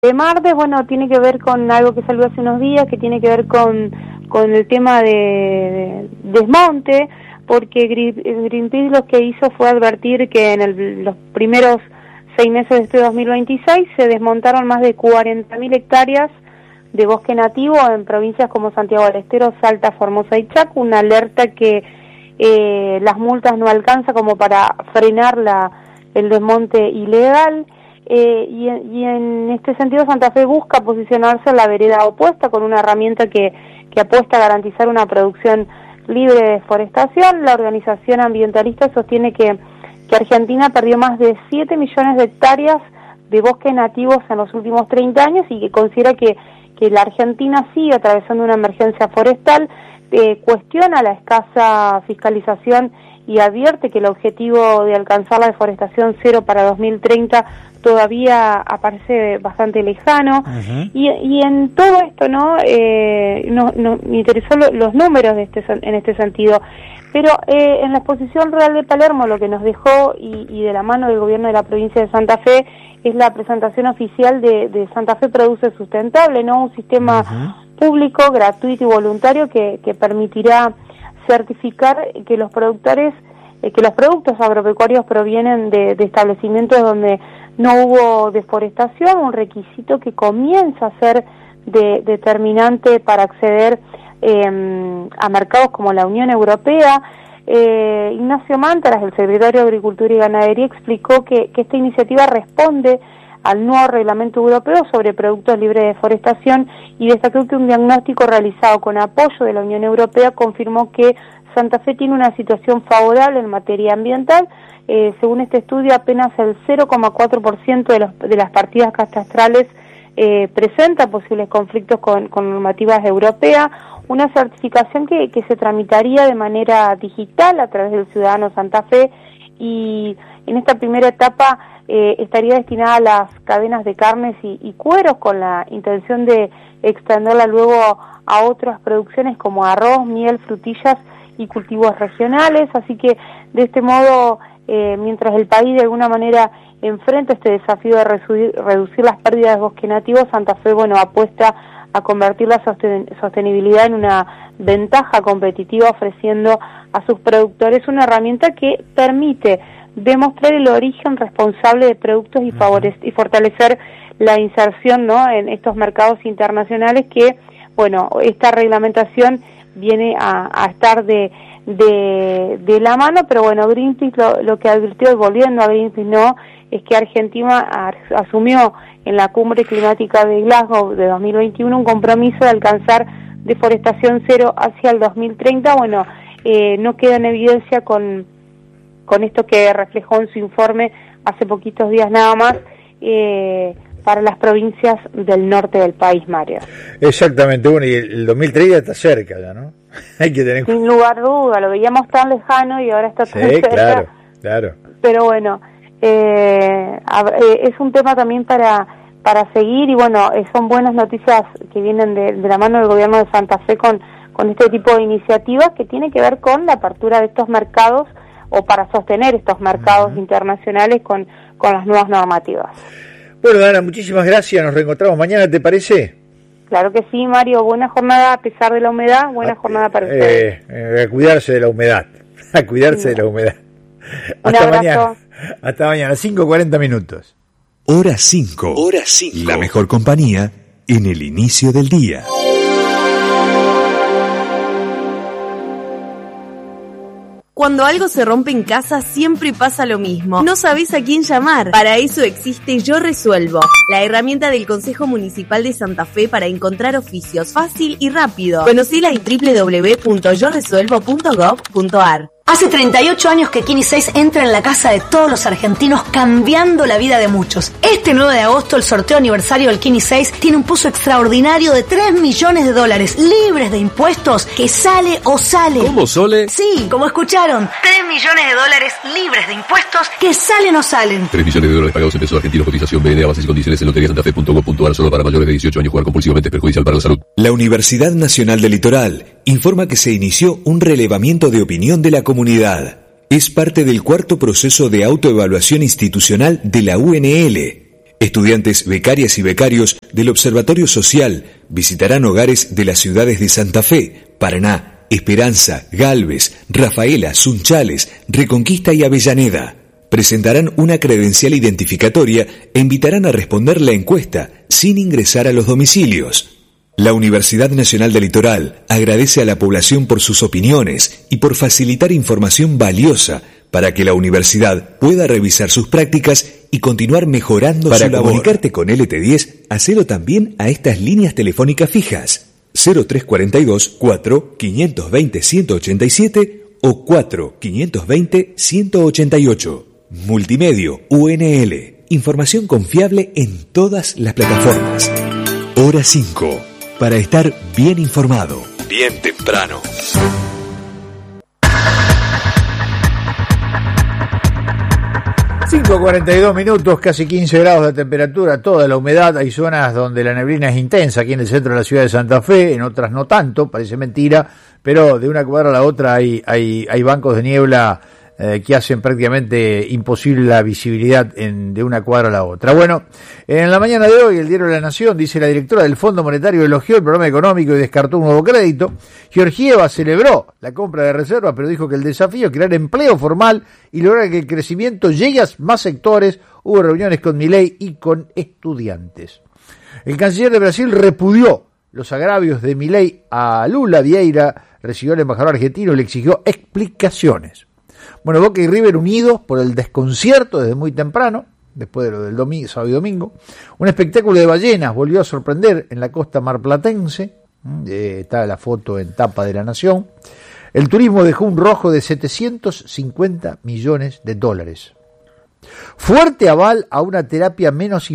De Martes, bueno, tiene que ver con algo que salió hace unos días, que tiene que ver con el tema de desmonte, porque Greenpeace lo que hizo fue advertir que en los primeros 6 meses de este 2026 se desmontaron más de 40.000 hectáreas de bosque nativo en provincias como Santiago del Estero, Salta, Formosa y Chaco, una alerta que las multas no alcanza como para frenar el desmonte ilegal. Y en este sentido Santa Fe busca posicionarse en la vereda opuesta con una herramienta que apuesta a garantizar una producción libre de deforestación. La organización ambientalista sostiene que Argentina perdió más de 7 millones de hectáreas de bosques nativos en los últimos 30 años y que considera que la Argentina sigue atravesando una emergencia forestal, cuestiona la escasa fiscalización y advierte que el objetivo de alcanzar la deforestación cero para 2030 todavía aparece bastante lejano. Uh-huh. Y en todo esto me interesó los números en este sentido, pero en la exposición rural de Palermo lo que nos dejó y de la mano del gobierno de la provincia de Santa Fe es la presentación oficial de Santa Fe Produce Sustentable, ¿no? Un sistema uh-huh. público, gratuito y voluntario que permitirá certificar que los productos agropecuarios provienen de establecimientos donde no hubo deforestación, un requisito que comienza a ser determinante para acceder a mercados como la Unión Europea. Ignacio Mántaras, el secretario de Agricultura y Ganadería, explicó que esta iniciativa responde al nuevo reglamento europeo sobre productos libres de deforestación y destacó que un diagnóstico realizado con apoyo de la Unión Europea confirmó que Santa Fe tiene una situación favorable en materia ambiental. Según este estudio, apenas el 0,4% de las partidas catastrales presenta posibles conflictos con normativas europeas, una certificación que se tramitaría de manera digital a través del Ciudadano Santa Fe, y en esta primera etapa estaría destinada a las cadenas de carnes y cueros, con la intención de extenderla luego a otras producciones como arroz, miel, frutillas y cultivos regionales. Así que de este modo, mientras el país de alguna manera enfrenta este desafío de reducir las pérdidas de bosque nativo, Santa Fe apuesta a convertir la sostenibilidad en una ventaja competitiva, ofreciendo a sus productores una herramienta que permite demostrar el origen responsable de productos y fortalecer la inserción, ¿no?, en estos mercados internacionales que, esta reglamentación viene a estar de la mano. Pero Greenpeace lo que advirtió, y volviendo a Greenpeace, es que Argentina asumió en la cumbre climática de Glasgow de 2021 un compromiso de alcanzar deforestación cero hacia el 2030. No queda en evidencia con esto que reflejó en su informe hace poquitos días nada más, para las provincias del norte del país, Mario. Exactamente, y el 2030 está cerca ya, ¿no? Hay que tener... Sin lugar a duda, lo veíamos tan lejano y ahora está tan cerca. Claro. Pero es un tema también para seguir, y son buenas noticias que vienen de la mano del gobierno de Santa Fe con este tipo de iniciativas que tiene que ver con la apertura de estos mercados, o para sostener estos mercados internacionales con las nuevas normativas. Bueno, Dana, muchísimas gracias, nos reencontramos mañana, ¿te parece? Claro que sí, Mario, buena jornada a pesar de la humedad, buena jornada para ustedes. A cuidarse de la humedad, de la humedad. Hasta mañana. Hasta mañana, 5:40 minutos. Hora 5. La mejor compañía en el inicio del día. Cuando algo se rompe en casa, siempre pasa lo mismo. No sabés a quién llamar. Para eso existe Yo Resuelvo, la herramienta del Consejo Municipal de Santa Fe para encontrar oficios fácil y rápido. Conocela en www.yoresuelvo.gov.ar. Hace 38 años que Kini 6 entra en la casa de todos los argentinos, cambiando la vida de muchos. Este 9 de agosto, el sorteo aniversario del Kini 6 tiene un pozo extraordinario de $3 millones, libres de impuestos, que sale o sale. ¿Cómo, Sole? Sí, como escucharon, $3 millones libres de impuestos, que salen o salen. $3 millones pagados en pesos argentinos, cotización BNA, bases y condiciones en loteriasantafe.gov.ar, solo para mayores de 18 años. Jugar compulsivamente es perjudicial para la salud. La Universidad Nacional del Litoral informa que se inició un relevamiento de opinión de la comunidad. Es parte del cuarto proceso de autoevaluación institucional de la UNL. Estudiantes, becarias y becarios del Observatorio Social visitarán hogares de las ciudades de Santa Fe, Paraná, Esperanza, Galvez, Rafaela, Sunchales, Reconquista y Avellaneda. Presentarán una credencial identificatoria e invitarán a responder la encuesta sin ingresar a los domicilios. La Universidad Nacional del Litoral agradece a la población por sus opiniones y por facilitar información valiosa para que la universidad pueda revisar sus prácticas y continuar mejorando su labor. Para comunicarte con LT10, hacelo también a estas líneas telefónicas fijas: 0342 4 520 187 o 4 520 188. Multimedio UNL. Información confiable en todas las plataformas. Hora 5. Para estar bien informado. Bien temprano. 5:42 minutos, casi 15 grados de temperatura, toda la humedad. Hay zonas donde la neblina es intensa, aquí en el centro de la ciudad de Santa Fe, en otras no tanto, parece mentira, pero de una cuadra a la otra hay bancos de niebla que hacen prácticamente imposible la visibilidad de una cuadra a la otra. Bueno, en la mañana de hoy, el diario de la Nación, dice: la directora del Fondo Monetario elogió el programa económico y descartó un nuevo crédito. Georgieva celebró la compra de reservas, pero dijo que el desafío es crear empleo formal y lograr que el crecimiento llegue a más sectores. Hubo reuniones con Milei y con estudiantes. El canciller de Brasil repudió los agravios de Milei a Lula. Vieira recibió al embajador argentino y le exigió explicaciones. Bueno, Boca y River unidos por el desconcierto desde muy temprano, después de lo del sábado y domingo. Un espectáculo de ballenas volvió a sorprender en la costa marplatense. Está la foto en tapa de La Nación. El turismo dejó un rojo de 750 millones de dólares. Fuerte aval a una terapia menos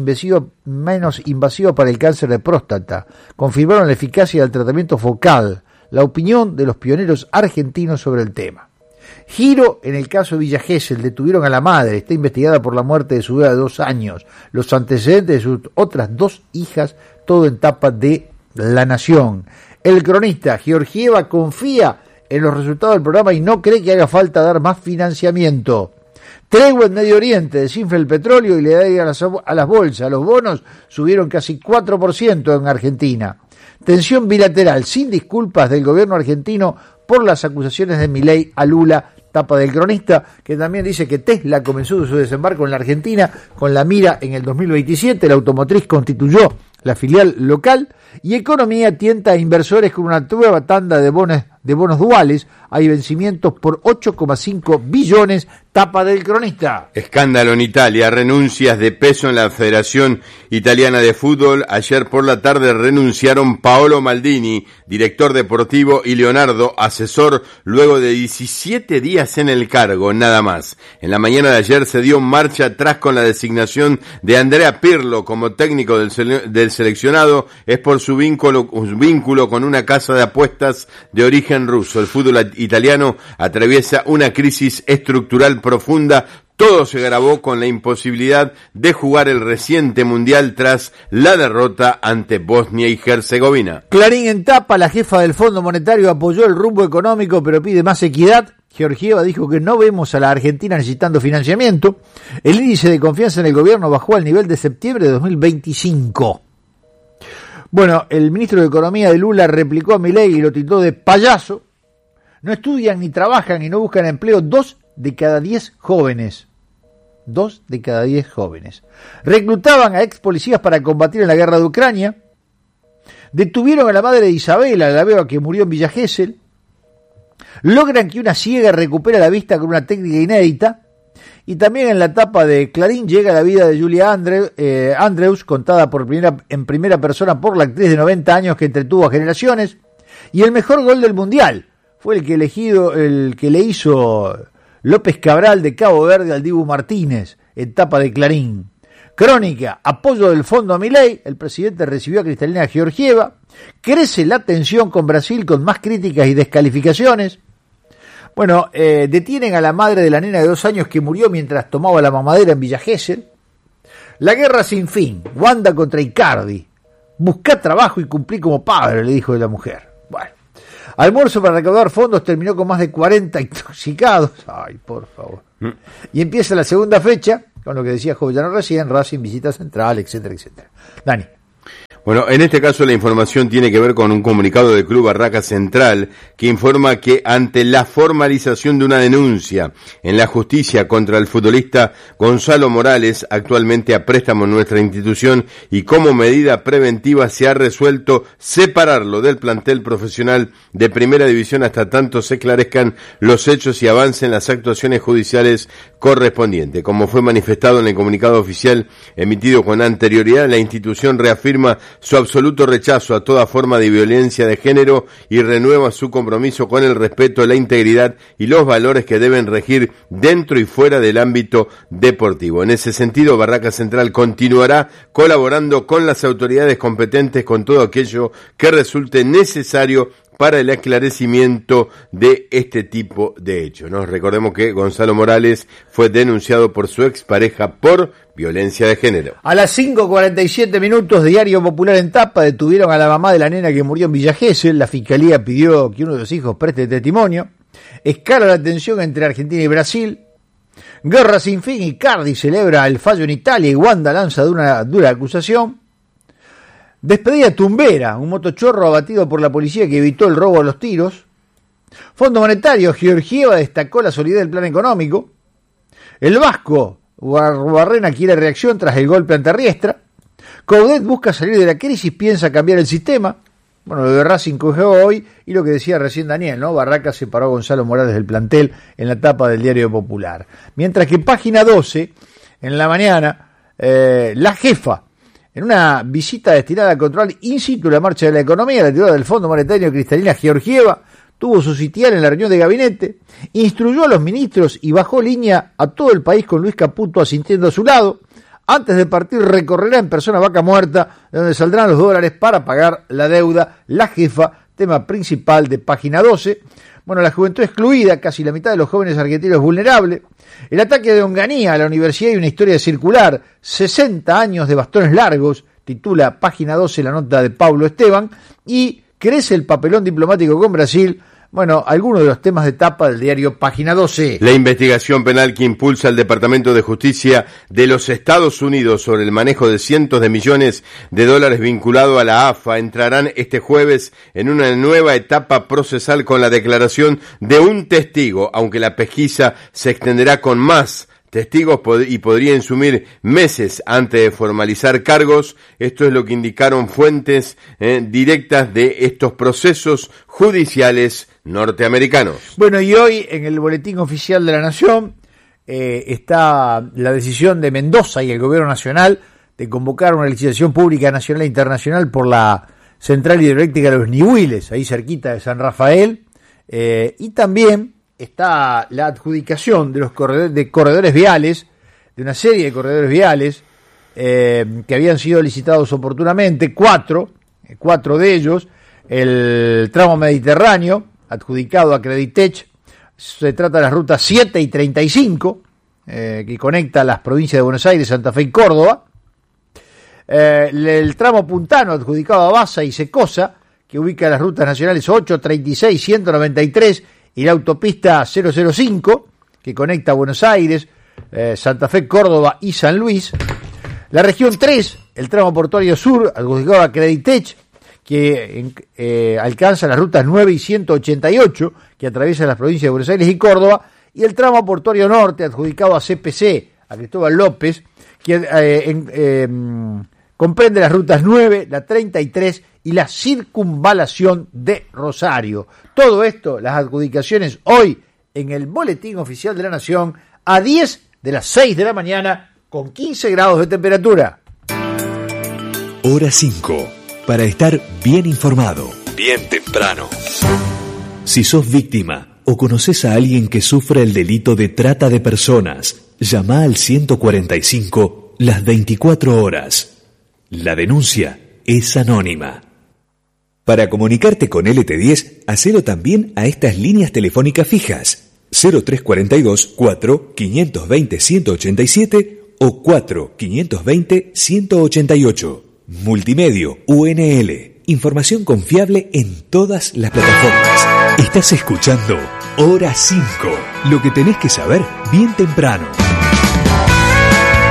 invasiva para el cáncer de próstata. Confirmaron la eficacia del tratamiento focal. La opinión de los pioneros argentinos sobre el tema. Giro en el caso de Villa Gesell. Detuvieron a la madre, está investigada por la muerte de su hija de 2 años. Los antecedentes de sus otras 2 hijas, todo en tapa de La Nación. El cronista: Georgieva confía en los resultados del programa y no cree que haga falta dar más financiamiento. Tregua en Medio Oriente, desinfla el petróleo y le da a las bolsas. Los bonos subieron casi 4% en Argentina. Tensión bilateral sin disculpas del gobierno argentino por las acusaciones de Milei a Lula. Tapa del cronista, que también dice que Tesla comenzó su desembarco en la Argentina con la mira en el 2027. La automotriz constituyó la filial local. Y Economía tienta a inversores con una nueva tanda de bonos duales. Hay vencimientos por 8,5 billones. Tapa del cronista. Escándalo en Italia. Renuncias de peso en la Federación Italiana de Fútbol. Ayer por la tarde renunciaron Paolo Maldini, director deportivo, y Leonardo, asesor, luego de 17 días en el cargo, nada más. En la mañana de ayer se dio marcha atrás con la designación de Andrea Pirlo como técnico del seleccionado. Es por su vínculo con una casa de apuestas de origen ruso. El fútbol italiano atraviesa una crisis estructural profunda. Todo se agravó con la imposibilidad de jugar el reciente mundial tras la derrota ante Bosnia y Herzegovina. Clarín en tapa: la jefa del Fondo Monetario apoyó el rumbo económico pero pide más equidad. Georgieva dijo que no vemos a la Argentina necesitando financiamiento. El índice de confianza en el gobierno bajó al nivel de septiembre de 2025. Bueno, el ministro de Economía de Lula replicó a Milei y lo tildó de payaso. No estudian ni trabajan y no buscan empleo 2 de cada 10 jóvenes. 2 de cada 10 jóvenes. Reclutaban a ex policías para combatir en la guerra de Ucrania. Detuvieron a la madre de Isabela, la beba que murió en Villa Gesell. Logran que una ciega recupere la vista con una técnica inédita. Y también en la tapa de Clarín llega la vida de Julia Andrews, contada en primera persona por la actriz de 90 años que entretuvo a generaciones. Y el mejor gol del Mundial fue el que le hizo López Cabral de Cabo Verde al Dibu Martínez, en tapa de Clarín. Crónica: apoyo del fondo a Milei. El presidente recibió a Cristalina Georgieva. Crece la tensión con Brasil con más críticas y descalificaciones. Bueno, detienen a la madre de la nena de 2 años que murió mientras tomaba la mamadera en Villa Gesell. La guerra sin fin. Wanda contra Icardi. Buscá trabajo y cumplí como padre, le dijo la mujer. Bueno. Almuerzo para recaudar fondos terminó con más de 40 intoxicados. Ay, por favor. Y empieza la segunda fecha con lo que decía Jovellano recién, Racing visita Central, etcétera, etcétera. Dani. Bueno, en este caso la información tiene que ver con un comunicado del Club Barraca Central que informa que ante la formalización de una denuncia en la justicia contra el futbolista Gonzalo Morales, actualmente a préstamo en nuestra institución, y como medida preventiva se ha resuelto separarlo del plantel profesional de Primera División hasta tanto se esclarezcan los hechos y avancen las actuaciones judiciales correspondientes. Como fue manifestado en el comunicado oficial emitido con anterioridad, la institución reafirma su absoluto rechazo a toda forma de violencia de género y renueva su compromiso con el respeto, la integridad y los valores que deben regir dentro y fuera del ámbito deportivo. En ese sentido, Barraca Central continuará colaborando con las autoridades competentes con todo aquello que resulte necesario para el esclarecimiento de este tipo de hechos, ¿no? Recordemos que Gonzalo Morales fue denunciado por su expareja por violencia de género. A las 5:47 minutos, Diario Popular en tapa, detuvieron a la mamá de la nena que murió en Villa Gesell. La fiscalía pidió que uno de los hijos preste testimonio. Escala la tensión entre Argentina y Brasil. Guerra sin fin, Icardi celebra el fallo en Italia y Wanda lanza de una dura acusación. Despedida tumbera, un motochorro abatido por la policía que evitó el robo a los tiros. Fondo Monetario, Georgieva destacó la solidez del plan económico. El vasco, Barrena quiere reacción tras el golpe ante Riestra. Coudet busca salir de la crisis, piensa cambiar el sistema. Bueno, lo de Racing cogió hoy y lo que decía recién Daniel, ¿no? Barraca separó a Gonzalo Morales del plantel en la tapa del Diario Popular. Mientras que página 12, en la mañana, la jefa, en una visita destinada a controlar in situ la marcha de la economía, la titular del Fondo Monetario, Cristalina Georgieva, tuvo su sitial en la reunión de gabinete, instruyó a los ministros y bajó línea a todo el país con Luis Caputo asintiendo a su lado. Antes de partir recorrerá en persona Vaca Muerta, de donde saldrán los dólares para pagar la deuda. La jefa, tema principal de página 12. Bueno, la juventud excluida, casi la mitad de los jóvenes argentinos vulnerables. El ataque de Onganía a la universidad y una historia circular. 60 años de bastones largos, titula página 12 la nota de Pablo Esteban. Y crece el papelón diplomático con Brasil. Bueno, algunos de los temas de tapa del diario Página 12. La investigación penal que impulsa el Departamento de Justicia de los Estados Unidos sobre el manejo de cientos de millones de dólares vinculado a la AFA entrarán este jueves en una nueva etapa procesal con la declaración de un testigo, aunque la pesquisa se extenderá con más testigos y podría insumir meses antes de formalizar cargos. Esto es lo que indicaron fuentes directas de estos procesos judiciales norteamericanos. Bueno, y hoy en el Boletín Oficial de la Nación está la decisión de Mendoza y el Gobierno Nacional de convocar una licitación pública nacional e internacional por la central hidroeléctrica de los Nihuiles, ahí cerquita de San Rafael, y también está la adjudicación de los corredores viales, de una serie de corredores viales que habían sido licitados oportunamente, cuatro de ellos, el tramo mediterráneo, adjudicado a Creditech. Se trata de las rutas 7 y 35, que conecta las provincias de Buenos Aires, Santa Fe y Córdoba. El tramo puntano, adjudicado a Baza y Secosa, que ubica las rutas nacionales 8, 36, 193 y la autopista 005, que conecta Buenos Aires, Santa Fe, Córdoba y San Luis. La región 3, el tramo portuario sur, adjudicado a Creditech, que alcanza las rutas 9 y 188, que atraviesan las provincias de Buenos Aires y Córdoba, y el tramo portuario norte, adjudicado a CPC, a Cristóbal López, que comprende las rutas 9, la 33 y la circunvalación de Rosario. Todo esto, las adjudicaciones hoy en el Boletín Oficial de la Nación, a 10 de las 6 de la mañana, con 15 grados de temperatura. Hora 5. Para estar bien informado, bien temprano. Si sos víctima o conoces a alguien que sufre el delito de trata de personas, llama al 145 las 24 horas. La denuncia es anónima. Para comunicarte con LT10, hacelo también a estas líneas telefónicas fijas: 0342 4 520 187 o 4 520 188. Multimedio UNL. Información confiable en todas las plataformas. Estás escuchando Hora 5. Lo que tenés que saber bien temprano.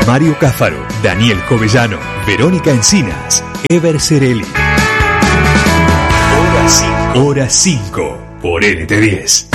Mario Cáfaro, Daniel Covellano, Verónica Encinas, Ever Cerelli. Hora 5 por NT10.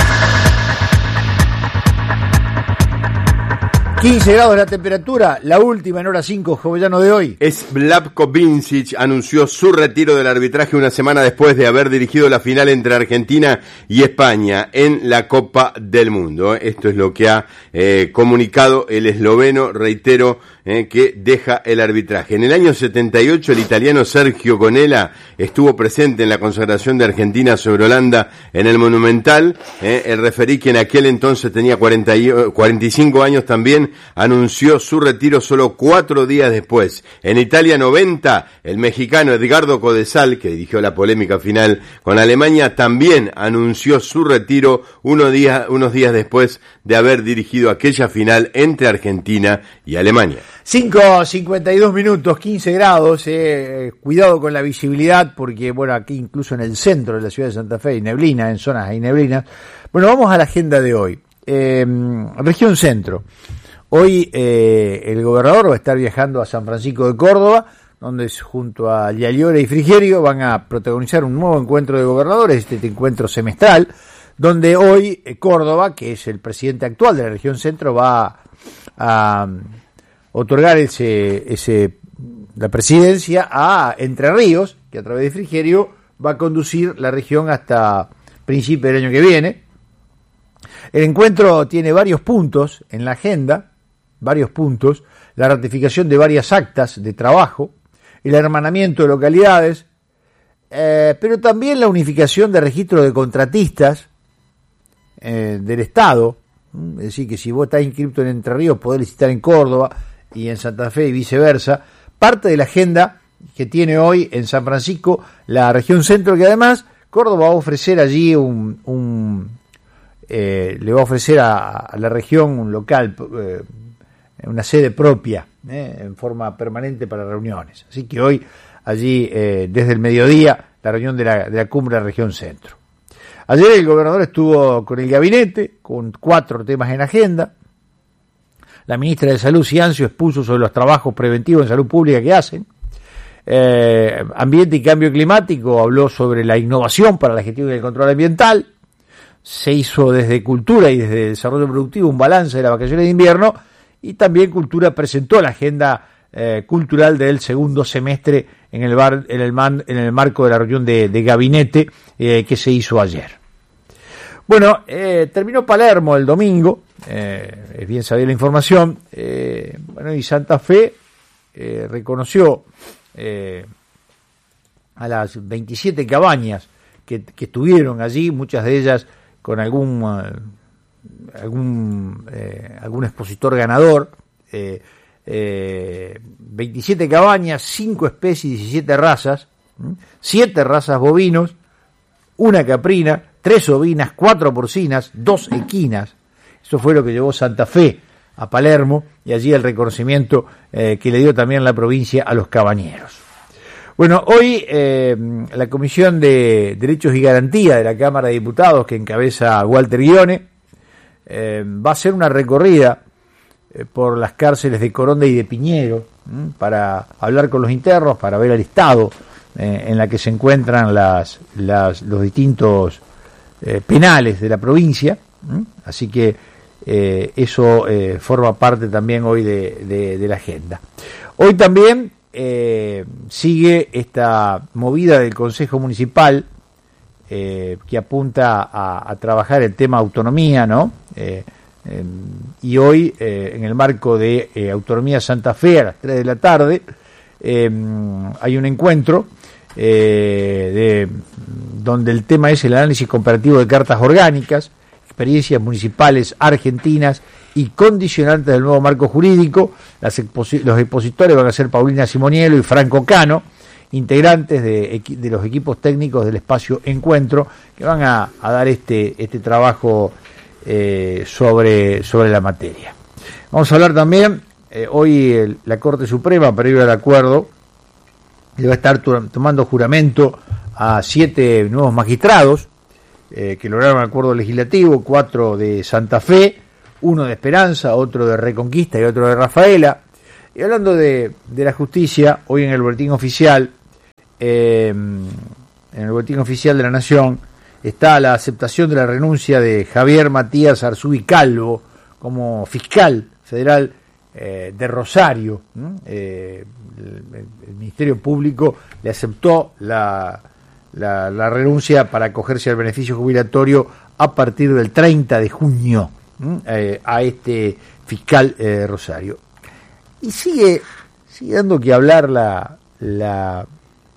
15 grados la temperatura, la última en hora 5, Jovellanos de hoy. Slavko Vincic anunció su retiro del arbitraje una semana después de haber dirigido la final entre Argentina y España en la Copa del Mundo. Esto es lo que ha comunicado el esloveno, reitero, que deja el arbitraje. En el año 78 el italiano Sergio Gonella estuvo presente en la consagración de Argentina sobre Holanda en el Monumental. El referí, que en aquel entonces tenía 45 años también, anunció su retiro solo 4 días después. En Italia 90, el mexicano Edgardo Codesal, que dirigió la polémica final con Alemania, también anunció su retiro unos días después de haber dirigido aquella final entre Argentina y Alemania. 5:52 minutos, 15 grados, cuidado con la visibilidad porque, bueno, aquí incluso en el centro de la ciudad de Santa Fe hay neblina, en zonas hay neblinas. Bueno, vamos a la agenda de hoy. Región Centro. Hoy el gobernador va a estar viajando a San Francisco de Córdoba, donde junto a Yagliore y Frigerio van a protagonizar un nuevo encuentro de gobernadores, este encuentro semestral, donde hoy Córdoba, que es el presidente actual de la Región Centro, va a otorgar la presidencia a Entre Ríos, que a través de Frigerio va a conducir la región hasta principios del año que viene. El encuentro tiene varios puntos en la agenda, la ratificación de varias actas de trabajo, el hermanamiento de localidades, pero también la unificación de registros de contratistas del Estado. Es decir, que si vos estás inscrito en Entre Ríos, podés licitar en Córdoba y en Santa Fe y viceversa. Parte de la agenda que tiene hoy en San Francisco la Región Centro, que además Córdoba va a ofrecer allí le va a ofrecer a la región un local, una sede propia, en forma permanente para reuniones. Así que hoy allí, desde el mediodía, la reunión de la cumbre de la Región Centro. Ayer el gobernador estuvo con el gabinete, con 4 temas en agenda. La ministra de Salud, Ciancio, expuso sobre los trabajos preventivos en salud pública que hacen. Ambiente y cambio climático, habló sobre la innovación para la gestión y el control ambiental. Se hizo desde Cultura y desde Desarrollo Productivo un balance de las vacaciones de invierno, y también Cultura presentó la agenda cultural del segundo semestre en el marco de la reunión de gabinete que se hizo ayer. Bueno, terminó Palermo el domingo, es bien sabida la información, y Santa Fe reconoció a las 27 cabañas que estuvieron allí, muchas de ellas con algún expositor ganador, 27 cabañas, 5 especies, 17 razas, 7 razas bovinos, 1 caprina, 3 ovinas, 4 porcinas, 2 equinas. Eso fue lo que llevó Santa Fe a Palermo, y allí el reconocimiento que le dio también la provincia a los cabañeros. Bueno, hoy la Comisión de Derechos y Garantía de la Cámara de Diputados, que encabeza Walter Guione, va a hacer una recorrida por las cárceles de Coronda y de Piñero, para hablar con los internos, para ver el estado en la que se encuentran los distintos penales de la provincia. Así que eso forma parte también hoy de la agenda. Hoy también sigue esta movida del Consejo Municipal que apunta a trabajar el tema autonomía, ¿no? Y hoy, en el marco de Autonomía Santa Fe, a las 3 de la tarde, hay un encuentro donde el tema es el análisis comparativo de cartas orgánicas, experiencias municipales argentinas y condicionantes del nuevo marco jurídico. Los expositores van a ser Paulina Simoniello y Franco Cano, integrantes de los equipos técnicos del espacio Encuentro, que van a dar este trabajo sobre la materia. Vamos a hablar también, hoy la Corte Suprema, para ir al acuerdo, le va a estar tomando juramento a 7 nuevos magistrados que lograron un acuerdo legislativo, 4 de Santa Fe, 1 de Esperanza, otro de Reconquista y otro de Rafaela. Y hablando de la justicia, hoy en el boletín oficial, de la Nación, está la aceptación de la renuncia de Javier Matías Arzúi Calvo como fiscal federal de Rosario. El Ministerio Público le aceptó la renuncia para acogerse al beneficio jubilatorio a partir del 30 de junio a este fiscal Rosario. Y sigue dando que hablar la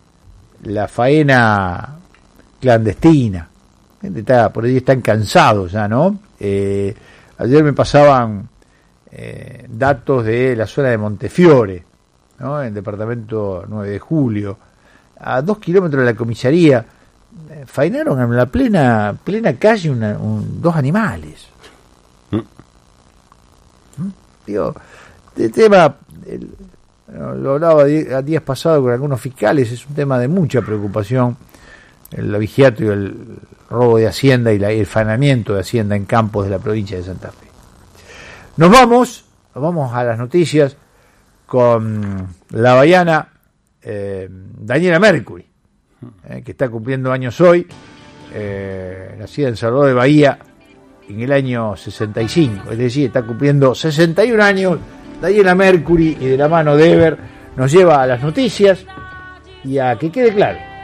faena clandestina. La gente por ahí están cansados ya, ¿no? Ayer me pasaban datos de la zona de Montefiore, ¿no? En el departamento 9 de Julio, a 2 kilómetros de la comisaría, faenaron en la plena calle 2 animales. Digo, el tema, lo hablaba días pasados con algunos fiscales, es un tema de mucha preocupación, el abigeato y el robo de hacienda y el faenamiento de hacienda en campos de la provincia de Santa Fe. Nos vamos a las noticias con la baiana Daniela Mercury, que está cumpliendo años hoy, nacida en Salvador de Bahía en el año 65, es decir, está cumpliendo 61 años. Daniela Mercury, y de la mano de Ever nos lleva a las noticias y a que quede claro.